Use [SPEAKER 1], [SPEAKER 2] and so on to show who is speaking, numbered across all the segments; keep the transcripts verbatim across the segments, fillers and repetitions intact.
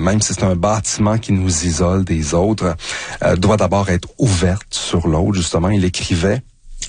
[SPEAKER 1] même si c'est un bâtiment qui nous isole des autres, euh, doit d'abord être ouverte sur l'autre. Justement, il écrivait: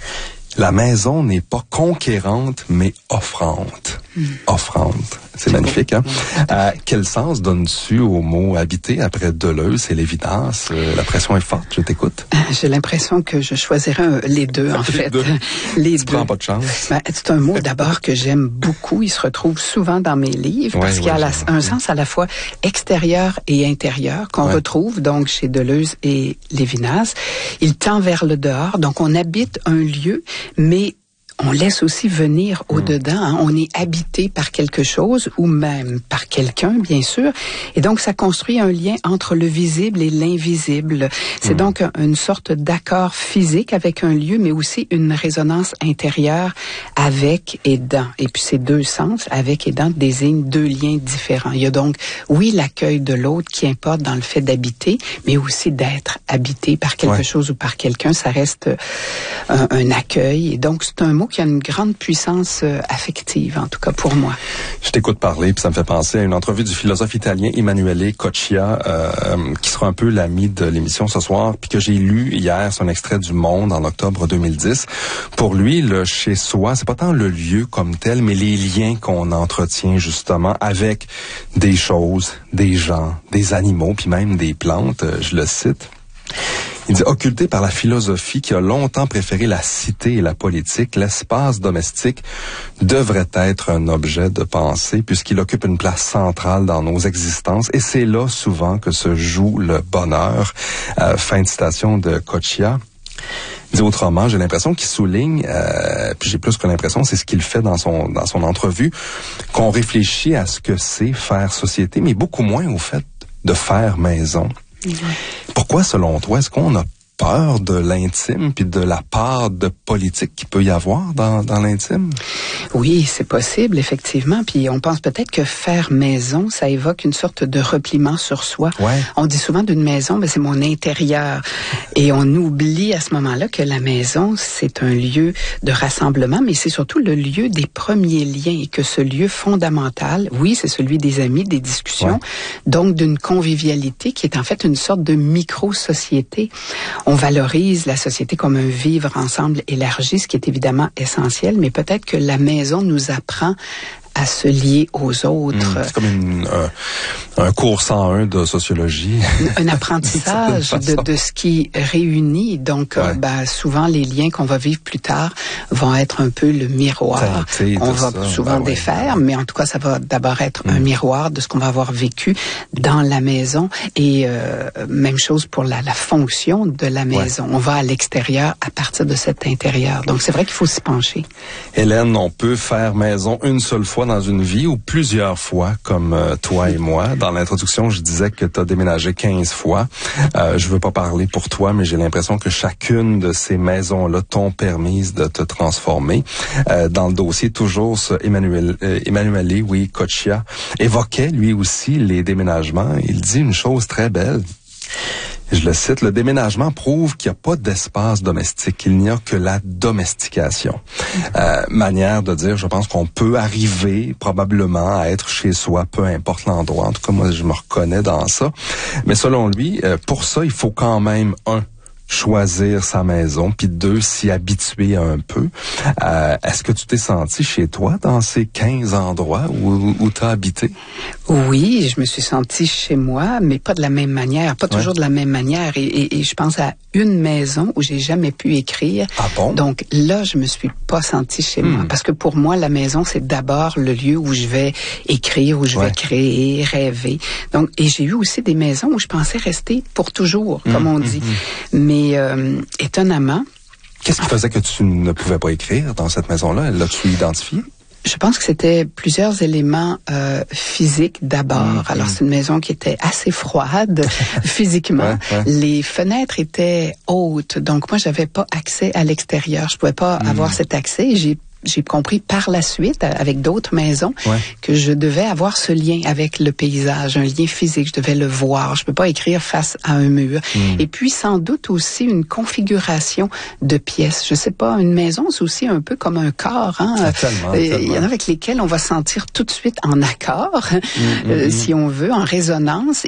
[SPEAKER 1] la maison n'est pas conquérante, mais offrante. Mmh. Offrante. C'est magnifique, hein? Euh, quel sens donnes-tu au mot habiter après Deleuze et l'évidence? Euh, la pression est forte, je t'écoute.
[SPEAKER 2] J'ai l'impression que je choisirais un, les deux, en fait.
[SPEAKER 1] Les deux.
[SPEAKER 2] Les
[SPEAKER 1] tu
[SPEAKER 2] deux.
[SPEAKER 1] prends pas de chance.
[SPEAKER 2] Ben, c'est un mot d'abord que j'aime beaucoup. Il se retrouve souvent dans mes livres
[SPEAKER 1] ouais,
[SPEAKER 2] parce qu'il
[SPEAKER 1] ouais,
[SPEAKER 2] y a la, un sens à la fois extérieur et intérieur qu'on ouais. retrouve donc chez Deleuze et Lévinas. Il tend vers le dehors, donc on habite un lieu, mais on laisse aussi venir au-dedans. Hein. On est habité par quelque chose ou même par quelqu'un, bien sûr. Et donc, ça construit un lien entre le visible et l'invisible. C'est mmh. donc un, une sorte d'accord physique avec un lieu, mais aussi une résonance intérieure avec et dans. Et puis, ces deux sens, avec et dans, désignent deux liens différents. Il y a donc, oui, l'accueil de l'autre qui importe dans le fait d'habiter, mais aussi d'être habité par quelque ouais. chose ou par quelqu'un. Ça reste un, un accueil. Et donc, c'est un mot qui a une grande puissance euh, affective, en tout cas pour moi.
[SPEAKER 1] Je t'écoute parler, puis ça me fait penser à une entrevue du philosophe italien Emanuele Coccia, euh, qui sera un peu l'ami de l'émission ce soir, puis que j'ai lu hier, c'est un extrait du Monde en octobre deux mille dix. Pour lui, le chez-soi, c'est pas tant le lieu comme tel, mais les liens qu'on entretient justement avec des choses, des gens, des animaux, puis même des plantes, je le cite. Il dit: occulté par la philosophie qui a longtemps préféré la cité et la politique, l'espace domestique devrait être un objet de pensée puisqu'il occupe une place centrale dans nos existences et c'est là souvent que se joue le bonheur. Euh, fin de citation de Coccia. Dit autrement, j'ai l'impression qu'il souligne, euh, puis j'ai plus que l'impression, c'est ce qu'il fait dans son dans son entrevue, qu'on réfléchit à ce que c'est faire société, mais beaucoup moins au fait de faire maison. Mmh. Pourquoi, selon toi, est-ce qu'on a peur de l'intime puis de la part de politique qu'il peut y avoir dans, dans l'intime?
[SPEAKER 2] Oui, c'est possible, effectivement. Puis on pense peut-être que faire maison, ça évoque une sorte de repliement sur soi.
[SPEAKER 1] Ouais.
[SPEAKER 2] On dit souvent d'une maison, mais c'est mon intérieur. Et on oublie à ce moment-là que la maison, c'est un lieu de rassemblement, mais c'est surtout le lieu des premiers liens et que ce lieu fondamental, oui, c'est celui des amis, des discussions, ouais. donc d'une convivialité qui est en fait une sorte de micro-société. On valorise la société comme un vivre ensemble élargi, ce qui est évidemment essentiel, mais peut-être que la maison nous apprend à se lier aux autres.
[SPEAKER 1] Mmh, c'est comme une, euh, un cours cent un de sociologie.
[SPEAKER 2] Un apprentissage de, de ce qui réunit. Donc, ouais. euh, ben, souvent, les liens qu'on va vivre plus tard vont être un peu le miroir.
[SPEAKER 1] Teinté,
[SPEAKER 2] on va
[SPEAKER 1] ça.
[SPEAKER 2] souvent
[SPEAKER 1] ben,
[SPEAKER 2] défaire,
[SPEAKER 1] ouais.
[SPEAKER 2] mais en tout cas, ça va d'abord être mmh. un miroir de ce qu'on va avoir vécu dans la maison. Et euh, même chose pour la, la fonction de la maison. Ouais. On va à l'extérieur à partir de cet intérieur. Donc, c'est vrai qu'il faut s'y pencher.
[SPEAKER 1] Hélène, on peut faire maison une seule fois dans une vie ou plusieurs fois, comme euh, toi et moi. Dans l'introduction, je disais que tu as déménagé quinze fois. Euh, je veux pas parler pour toi, mais j'ai l'impression que chacune de ces maisons-là t'ont permis de te transformer. Euh, dans le dossier, toujours, ce Emmanuel, euh, Emanuele, oui, Coccia, évoquait lui aussi les déménagements. Il dit une chose très belle. Je le cite, le déménagement prouve qu'il n'y a pas d'espace domestique, il n'y a que la domestication. Euh, manière de dire, je pense qu'on peut arriver probablement à être chez soi, peu importe l'endroit. En tout cas, moi, je me reconnais dans ça. Mais selon lui, euh, pour ça, il faut quand même, un, choisir sa maison, puis deux, s'y habituer un peu. Euh, est-ce que tu t'es senti chez toi dans ces quinze endroits où, où tu as habité?
[SPEAKER 2] Oui, je me suis sentie chez moi, mais pas de la même manière, pas toujours ouais. de la même manière. Et, et, et je pense à une maison où j'ai jamais pu écrire.
[SPEAKER 1] Ah bon?
[SPEAKER 2] Donc là, je me suis pas sentie chez hmm. moi. Parce que pour moi, la maison, c'est d'abord le lieu où je vais écrire, où je ouais. vais créer, rêver. Donc, et j'ai eu aussi des maisons où je pensais rester pour toujours, mmh, comme on dit. Mmh. Mais Mais euh, étonnamment...
[SPEAKER 1] Qu'est-ce qui faisait que tu ne pouvais pas écrire dans cette maison-là? L'as-tu identifié?
[SPEAKER 2] Je pense que c'était plusieurs éléments euh, physiques d'abord. Mmh, Alors, mmh. c'est une maison qui était assez froide physiquement. Ouais, ouais. Les fenêtres étaient hautes, donc moi, j'avais pas accès à l'extérieur. Je pouvais pas mmh. avoir cet accès. J'ai J'ai compris par la suite, avec d'autres maisons, ouais. que je devais avoir ce lien avec le paysage, un lien physique. Je devais le voir. Je peux pas écrire face à un mur. Mm. Et puis, sans doute aussi une configuration de pièces. Je sais pas, une maison, c'est aussi un peu comme un corps. Hein?
[SPEAKER 1] Tellement,
[SPEAKER 2] Il
[SPEAKER 1] tellement.
[SPEAKER 2] y en a avec lesquels on va sentir tout de suite en accord, mm, euh, mm, si on veut, en résonance.